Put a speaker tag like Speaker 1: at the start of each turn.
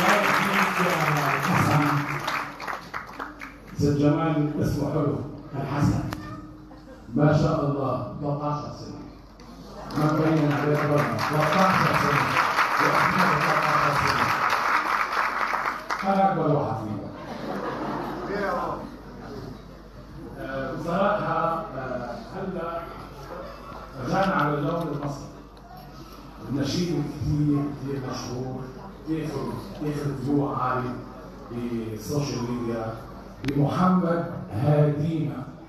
Speaker 1: حسن ست جمال اسمه حلو الحسن ما شاء الله 13 سنة ما بين عليه برا 13 سنة واحمد 13 سنة انا اكبر واحد فيهم بصراحة هلا رجعنا على اللون المصري النشيد كثير مشهور ياخذ فيو عالي بالسوشيال ميديا بمحمد هادينا